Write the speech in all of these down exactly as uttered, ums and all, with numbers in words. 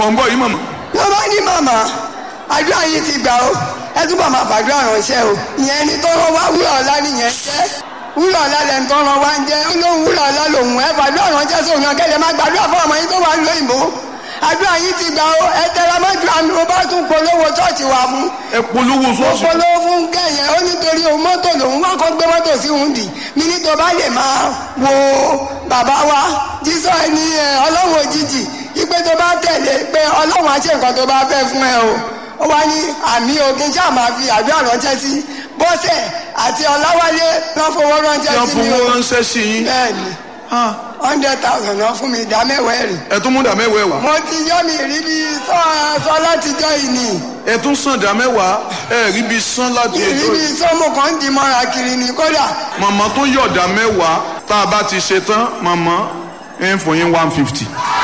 mọ̀ ń bọ̀ yìí màmá. ló bá ní màmá àdúrà yìí ti gbà ó ẹ túbọ̀ máa fàdúrà ránṣẹ́ o ìyẹn ni tó rán wá wúrà ọ̀la nìyẹn jẹ́ wúrà ọ̀la lẹ́nu tó rán wá ń jẹ́ ó lóun wúrà ọ̀la lòun ẹ fàdúrà ránṣẹ́ sóun náà kẹ́lẹ́ máa gbàdúrà fún ọmọ yín tó wà lóyìnbó àdúrà yìí ti gbà ó ẹ tẹra mọ́jú àmì ó bá tún polówó ṣọ́ọ̀ṣì wà fún. ẹ polówó ṣọ́ọ̀ṣì. polówó fún kẹyẹ ó nítorí òun mọ́tò lòun wá kó gbé mọ́tò sí òun dì mí ní tó bá lè máa wo bàbá wa jísọ ẹni ọlọ́run òjijì ipe tó bá tẹ̀lé pé ọlọ́run á ṣe nǹkan tó bá fẹ́ fún ẹ o ó wá ní àmì ogun ṣáà máa fi àdúrà ránṣẹ́ sí bọ́sẹ̀ àti ọláwálé wọ́n fowó ránṣẹ́ sí mi o. wọ́n fowó ránṣẹ́ sí yín. bẹ́ẹ̀ni hundred thousand náà fún mi ìdá mẹ́wàá rí. ẹ tún mú ìdá mẹ́wàá wá. mo ti yọ mi rí bí sọ látijọ́ yìí ni. ẹ tún san ìdá mẹ́wàá ẹ rí bí san láti ẹjọ́ yìí. rí bí sọ́mù kan ń di mọ́ra kiri ni kódà. màmá tó yọ ìdá mẹ́wàá tá a bá ti ṣe tán màmá ẹ ń fún yín one fifty.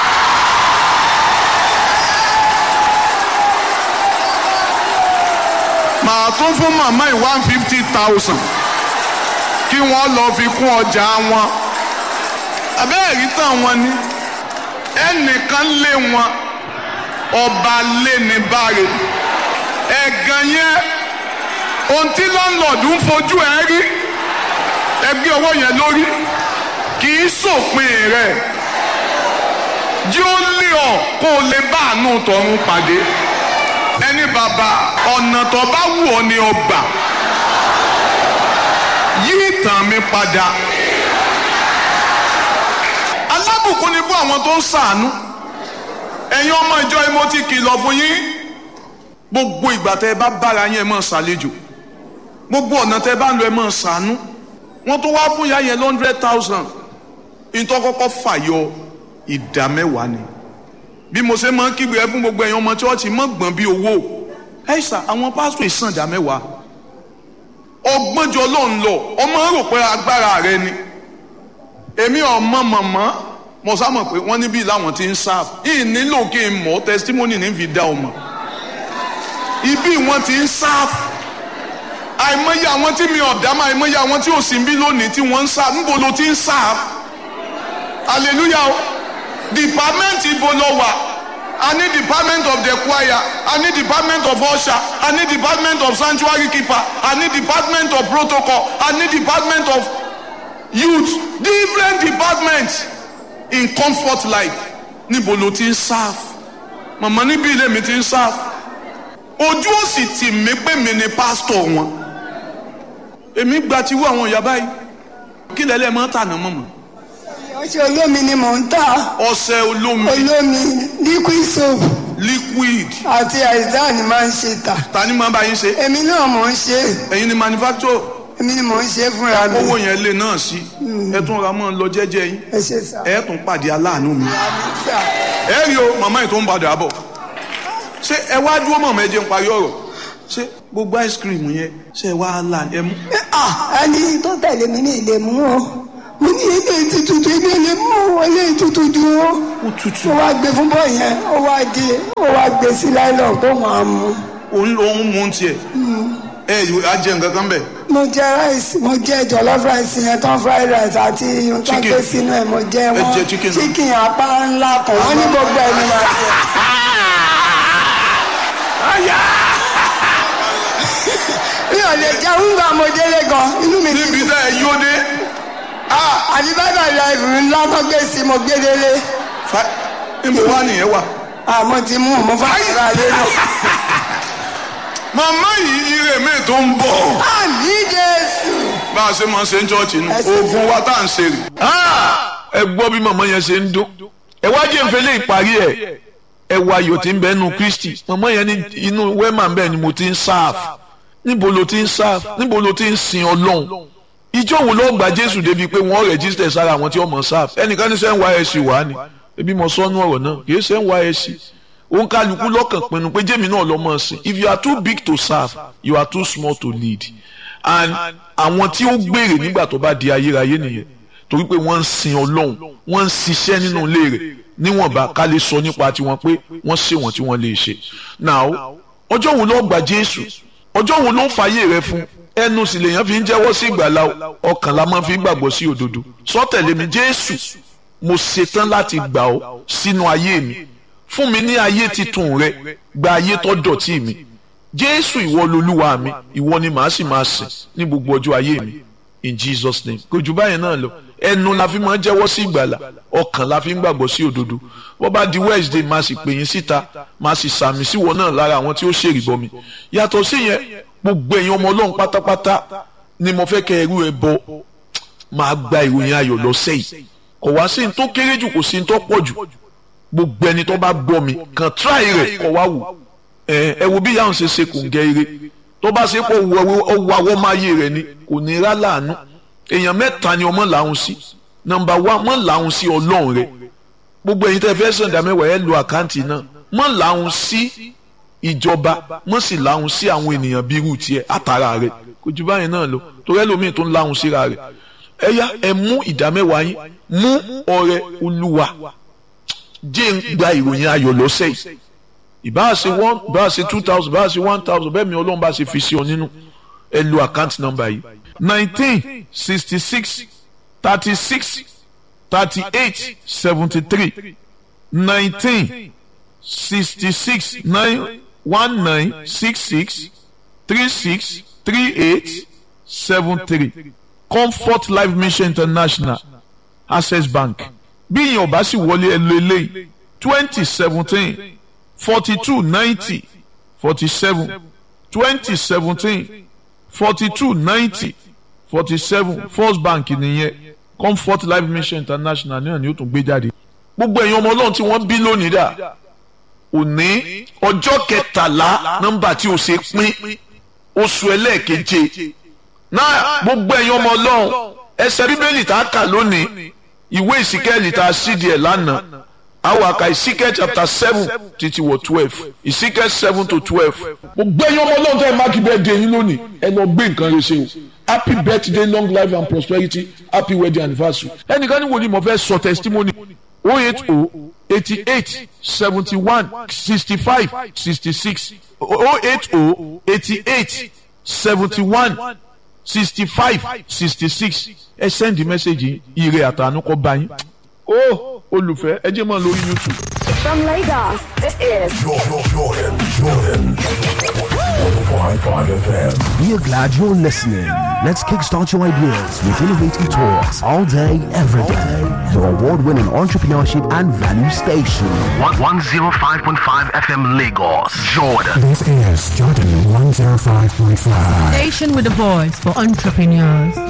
màá tún fún màmá yìí one fifty thousand kí wọ́n lọ fi kún ọjà wọn abẹ́ẹ̀rí tán wọn ni ẹnìkan lé wọn ọba lé ní báre ẹ̀gàn yẹn ohun tí lọ́nlọ́ọ̀dù ń fojú ẹ rí ẹgbẹ́ ọwọ́ yẹn lórí kì í sòpin rẹ̀ jí ó lé ọ kó o lè bá àánú tọ̀run pàdé ẹni bàbá ọ̀nà tó bá wù ọ́ ni ọgbà yí ìtàn mi padà. Alábùkún ni fún àwọn tó ń ṣàánú ẹ̀yin ọmọ ìjọ ẹ mo ti kìlọ̀ fún yín gbogbo ìgbà tẹ́ ẹ bá bára yín ẹ máa ṣàlejò gbogbo ọ̀nà tẹ́ ẹ bá ń lọ ẹ máa ṣàánú wọ́n tó wá fún ìyá yẹn hundred thousand ìtọ́ kọ́kọ́ fàyọ ìdá mẹ́wàá ni bí mo ṣe máa ń kígbe ẹ fún gbogbo ẹ̀yin ọmọ chọ́ọ̀chì mọ́ gbọ̀n bí owó ẹ ṣà àwọn pásítọ̀ ìsàn ìdá mẹ́wàá ọgbọ́njọ ló ń lọ ọmọ rò pé agbára rẹ ni èmi ọmọ mọ̀mọ́ mo sá mọ̀ pé wọ́n níbí làwọn ti ń sáf yìí nílò kí n mọ̀ testimony ní fi dá ọmọ ibi wọn ti ń sáf àìmọye àwọn tí mi ọ̀dá máa àìmọye àwọn tí ò sí bí lónìí tí wọ́n ń sáf níbo ló ti ń sáf hallelujah department ibo lọ wà a ní department of the choir a ní department of usher a ní department of sanctuary keeper a ní department of protocol a ní department of youth different departments in comfort life níbo ló ti ń serve màmá níbí ilé mi ti ń serve ojú ò sì tì mí pé mi ni pastor wọn èmi gba ti wú àwọn ìyá báyìí kí lẹ́lẹ́ máa ń tà náà mọ̀mọ́. ọṣẹ olómi ni mò ń tà. ọṣẹ olómi. olómi liquid soap. liquid. àti àìsàn ni máa ń ṣe tà. ta ni máa bá yín ṣe. èmi náà mò ń ṣe. ẹ̀yin ni manufacturer. èmi ni mò ń ṣe fúnra mi. owó yẹn lè náà sí ẹ tún ra mọ́ lọ jẹ́jẹ́ yín ẹ ṣe sá. ẹ tún pàdé aláàánú mi ẹ rí o màmá yìí tó ń padà bọ̀ ṣé ẹ wá dúró mọ̀mọ́ ẹ jẹ́ ń parí ọ̀rọ̀ ṣé gbogbo ice cream yẹn ṣé ẹ wá là ẹ mú. ẹni tó tẹ̀lé mi ní ilé mú o mo ní ilé ti tutù ilé ilé mú o ilé tutù ju o ó tutù. ó wá gbé fún bọ́ yẹn ó wá di ó wá gbé sí láìlọ́ọ̀ tó máa mú. òun lòún mú tiẹ̀ ẹ á jẹ nǹkan kan bẹ́ẹ̀. mo jẹ rice mo jẹ jollof rice yẹn tán fried rice àti nǹkan gbé sínú ẹ mo jẹ wọn chicken apá ńlá kan wọn ní gbogbo ẹni máa jẹ. mi ò lè jẹ wúwo mo délé gan inú mi. níbi tá ẹ yóò dé. àti bàbá rice ńlá kan gbé sí mo gbé délé. níbo wá nìyẹn wà. àmọ́ ti mú mo fà á lé lọ. màmá yìí ire mi tó ń bọ̀. àmì Jésù. bá a ṣe máa ṣe ń ṣọ́ọ̀ṣì nù oògùn wa tá à ń ṣe rè. ẹ gbọ́ bí màmá yẹn ṣe ń dún ẹ wá jẹ́ ìfẹ́lẹ́ ìparí ẹ̀ ẹ wá ayò tí ń bẹ nínú Kristi màmá yẹn ní inú wẹ́mà bẹ́ẹ̀ ni mo ti ń sáàf níbo ló ti ń sáàf níbo ló ti ń sin Ọlọ́run ìjọ wo ló gba Jésù débi pé wọ́n rẹ̀jísítẹ̀ sára àwọn tí wọ́n mọ̀ sáàf ẹnìkan ní sẹ́ń wá ẹ̀ sí wá ni ebi mo sọ́nú ọ̀rọ̀ náà kì í sẹ́ń wá ẹ̀ sí òun kálukú lọ́kàn pinnu pé jẹ́mi náà lọ́ mọ̀ sí if you are too big to serve you are too small to lead and àwọn tí ó gbèrè nígbà tó bá di ayérayé nìyẹn torí pé wọ́n ń sin Ọlọ́run wọ́n ń ṣiṣẹ́ nínú ilé rẹ̀ níwọ̀nba ká lè sọ nípa tiwọn pé wọ́n ṣe wọ́n tí wọ́n lè ṣe now ọjọ́ wo ló gba Jésù ọjọ́ wo ló ń fàyè rẹ fún ẹnu sì lèèyàn fi ń jẹ́wọ́ sí ìgbàlá ọkàn la máa fi gbàgbọ́ sí òdodo sọ tẹ̀lé mi Jésù mo ṣetán láti gbà ọ́ sínú ayé mi fún mi ní ayé titun rẹ gba ayé tó dọ̀tí mi Jésù ìwọ lolúwa mi ìwọ ni màá sì máa sìn ní gbogbo ọjọ́ ayé mi in Jesus name kò jù báyìí náà lọ ẹnu la fi máa jẹ́wọ́ sí ìgbàlà ọkàn la fi ń gbàgbọ́ sí òdodo bó bá di Wednesday máa sì pè yín síta máa sì sàmì síwọ náà lára àwọn tí ó ṣèrìbọ mi yàtọ̀ sí yẹn gbogbo èèyàn ọmọ Ọlọ́run pátápátá ni mo fẹ́ kẹ́ ẹrú ẹ bọ máa gba ìròyìn ayọ̀ lọ́sẹ̀ yìí kò wá sí ní tó kéré jù kò sí ní tó pọ̀ jù gbogbo ẹni tó bá gbọ́ mi kàn try rẹ̀ kọ̀ wá wò ẹ wo bí yàrá ṣe ṣe kò ń gẹ ire tó bá ṣe pọ̀ wọ àwọ̀ máa yé rẹ̀ ni kò ní rá láàánú èèyàn mẹ́ta ni ọmọ làwọn sí nọ́mbà wá mọ́ làwọn sí Ọlọ́run rẹ̀ gbogbo ẹ̀yin tẹ́ fẹ́ sọ̀dà mẹ́wàá ẹ lo àkáǹtì náà mọ́ làwọn sí ìjọba mọ́ sì làwọn sí àwọn ènìyàn bíi irú tiẹ̀ àtàrà rẹ̀ kò jù báyìí náà lọ torí ẹlòmíì tó ń làwọn síra rẹ̀ ẹ yá ẹ mú ìdá mẹ́wàá yín mú ọrẹ Olúwa jẹ́ ń gba ìròyìn ayọ̀ lọ́sẹ̀ yìí ìbá ṣe one ìbá ṣe two thousand ìbá ṣe one thousand bẹ́ẹ̀ mi Ọlọ́run bá ṣe fi sí ọ nínú ẹ lo account number yìí nineteen sixty six thirty six thirty eight seventy three nineteen sixty six nine one nine six six three six three eight seven three Comfort Life Mission International Access Bank bí ìyẹn ò bá sì wọlé ẹ lo eléyìí twenty seventeen forty two ninety forty seven twenty seventeen forty two ninety forty seven First Bank nìyẹn Comfort Life Mission International náà ni ó tún gbé jáde gbogbo èèyàn ọmọ Ọlọ́run tí wọ́n bí lónìí dà òní ọjọ́ kẹtàlá nọ́mbà tí o ṣe pín oṣù ẹlẹ́ẹ̀keje náà gbogbo èèyàn ọmọ Ọlọ́run ẹsẹ̀ bíbélì tá a kà lónìí ìwé ìsíkẹ́lì tá a sídìí ẹ̀ lánàá àwọn àka ìsíkẹ́ chapter seven títí wọ twelve ìsíkẹ́ seven to twelve. gbogbo èèyàn ọmọ Ọlọ́run tẹ́ ẹ máàkì birthday yín lónìí ẹ lọ gbé nǹkan rẹ ṣe o happy birthday long life and prosperity happy wedding anniversary. ẹnìkan ní wo ni mo fẹ́ sọ testimony oh eight oh eighty eight seventy one sixty five sixty six oh eight oh eighty eight seventy one sixty five sixty six ẹ send the message ire àtànú kọ bá yín ó olùfẹ́ ẹ jẹ́ mọ́ lórí YouTube. From Lagos, this is Jordan, Jordan, Jordan. one oh five point five F M. We are glad you're listening. Let's kickstart your ideas with innovative talks all day, every day. Your award-winning entrepreneurship and value station. one oh five point five F M Lagos, Jordan. This is Jordan one oh five point five. Station with a voice for entrepreneurs.